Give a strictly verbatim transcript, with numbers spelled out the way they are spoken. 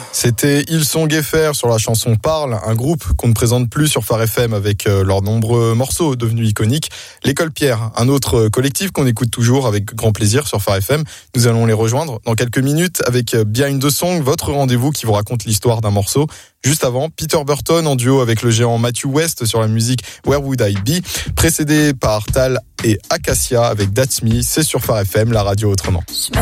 C'était Ils sont Gefer sur la chanson Parle, un groupe qu'on ne présente plus sur Phare F M avec leurs nombreux morceaux devenus iconiques. L'École Pierre, un autre collectif qu'on écoute toujours avec grand plaisir sur Phare F M. Nous allons les rejoindre dans quelques minutes avec Behind the Song, votre rendez-vous qui vous raconte l'histoire d'un morceau. Juste avant, Peter Burton en duo avec le géant Matthew West sur la musique Where Would I Be, précédé par Tal et Acacia avec That's Me. C'est sur Phare F M, la radio autrement.